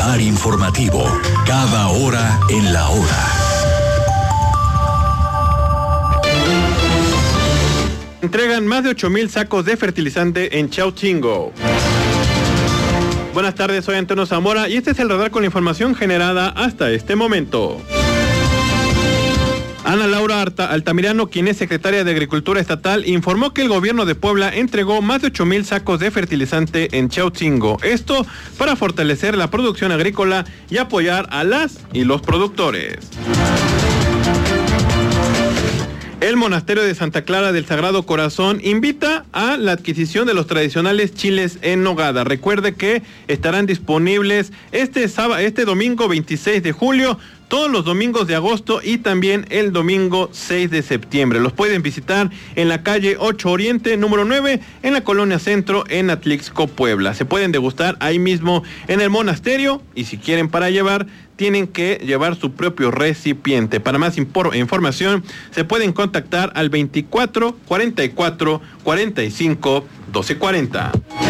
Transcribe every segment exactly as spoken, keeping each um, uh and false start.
Radar informativo, cada hora en la hora. Entregan más de ocho mil sacos de fertilizante en Chauchingo. Buenas tardes, soy Antonio Zamora y este es el radar con la información generada hasta este momento. Ana Laura Altamirano, quien es secretaria de Agricultura Estatal, informó que el gobierno de Puebla entregó más de ocho mil sacos de fertilizante en Chauchingo. Esto para fortalecer la producción agrícola y apoyar a las y los productores. El monasterio de Santa Clara del Sagrado Corazón invita a la adquisición de los tradicionales chiles en nogada. Recuerde que estarán disponibles este sábado, este domingo veintiséis de julio, todos los domingos de agosto y también el domingo seis de septiembre. Los pueden visitar en la calle ocho Oriente, número nueve, en la Colonia Centro, en Atlixco, Puebla. Se pueden degustar ahí mismo en el monasterio y si quieren para llevar, tienen que llevar su propio recipiente. Para más impor- información, se pueden contactar al veinticuatro, cuarenta y cuatro, cuarenta y cinco, doce cuarenta.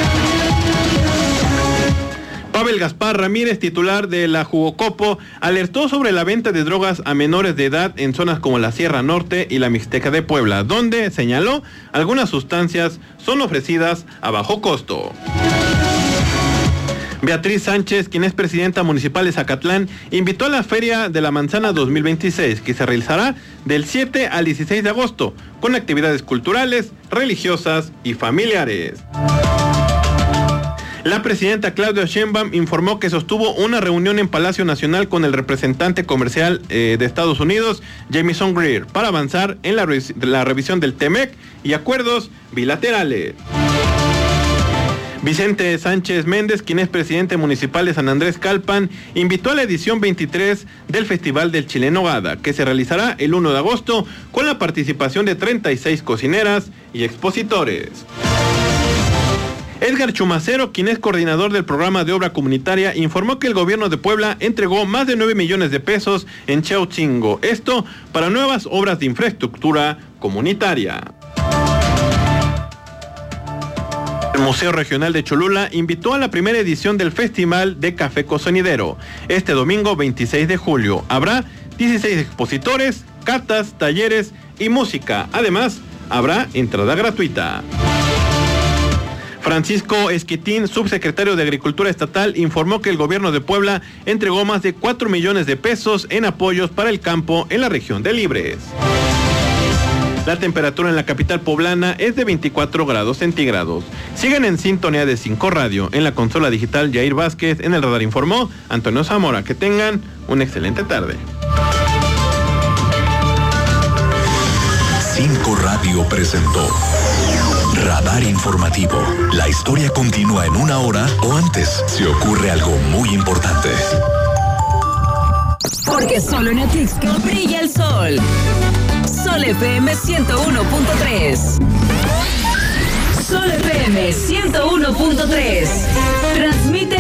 Pavel Gaspar Ramírez, titular de la Jugocopo, alertó sobre la venta de drogas a menores de edad en zonas como la Sierra Norte y la Mixteca de Puebla, donde, señaló, algunas sustancias son ofrecidas a bajo costo. Beatriz Sánchez, quien es presidenta municipal de Zacatlán, invitó a la Feria de la Manzana dos mil veintiséis, que se realizará del siete al dieciséis de agosto, con actividades culturales, religiosas y familiares. La presidenta Claudia Sheinbaum informó que sostuvo una reunión en Palacio Nacional con el representante comercial eh, de Estados Unidos, Jamieson Greer, para avanzar en la, re- la revisión del T-M E C y acuerdos bilaterales. Vicente Sánchez Méndez, quien es presidente municipal de San Andrés Calpan, invitó a la edición veintitrés del Festival del Chile en Nogada, que se realizará el uno de agosto con la participación de treinta y seis cocineras y expositores. Edgar Chumacero, quien es coordinador del programa de obra comunitaria, informó que el gobierno de Puebla entregó más de nueve millones de pesos en Chauchingo, esto para nuevas obras de infraestructura comunitaria. El Museo Regional de Cholula invitó a la primera edición del Festival de Café Sonidero. Este domingo veintiséis de julio habrá dieciséis expositores, catas, talleres y música. Además, habrá entrada gratuita. Francisco Esquitín, subsecretario de Agricultura Estatal, informó que el gobierno de Puebla entregó más de cuatro millones de pesos en apoyos para el campo en la región de Libres. La temperatura en la capital poblana es de veinticuatro grados centígrados. Sigan en sintonía de cinco Radio. En la consola digital, Yair Vázquez. En el radar informó Antonio Zamora. Que tengan una excelente tarde. cinco Radio presentó Radar Informativo. La historia continúa en una hora o antes si ocurre algo muy importante. Porque solo en Atlixco brilla el sol. Sol F M ciento uno punto tres. Sol F M ciento uno punto tres. Transmite